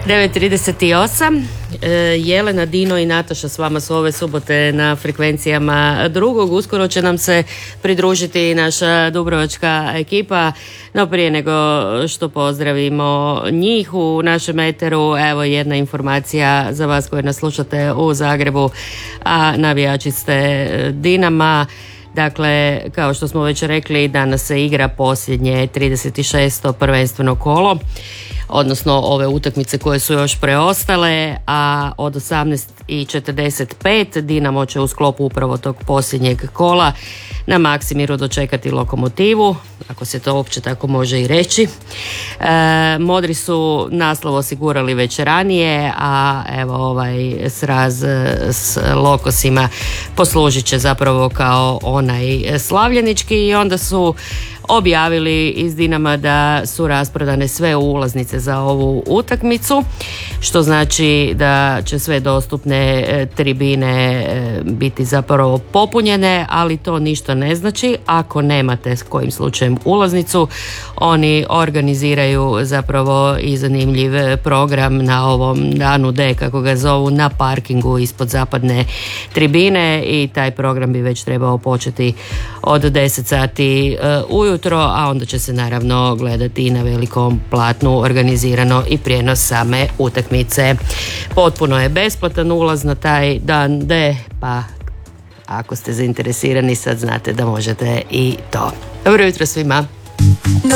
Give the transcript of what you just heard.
9:38. Jelena, Dino i Nataša s vama su ove subote na frekvencijama drugog. Uskoro će nam se pridružiti naša dubrovačka ekipa, no prije nego što pozdravimo njih u našem eteru, evo jedna informacija za vas koji nas slušate u Zagrebu, a navijači ste Dinama. Dakle, kao što smo već rekli, danas se igra posljednje 36. prvenstveno kolo, odnosno ove utakmice koje su još preostale, a od 18:45 Dinamo će u sklopu upravo tog posljednjeg kola na Maksimiru dočekati Lokomotivu, ako se to uopće tako može i reći. Modri su naslov osigurali već ranije, a evo ovaj sraz s Lokosima poslužit će zapravo kao onaj slavljenički, i onda su objavili iz Dinama da su rasprodane sve ulaznice za ovu utakmicu, što znači da će sve dostupne tribine biti zapravo popunjene, ali to ništa ne znači ako nemate s kojim slučajem ulaznicu. Oni organiziraju zapravo i zanimljiv program na ovom danu D, kako ga zovu, na parkingu ispod zapadne tribine, i taj program bi već trebao početi od 10 sati ujutro, a onda će se naravno gledati i na velikom platnu organizirano i prijenos same utakmice. Potpuno je besplatan ulaz na taj dan D, pa ako ste zainteresirani sad znate da možete i to. Dobro jutro svima.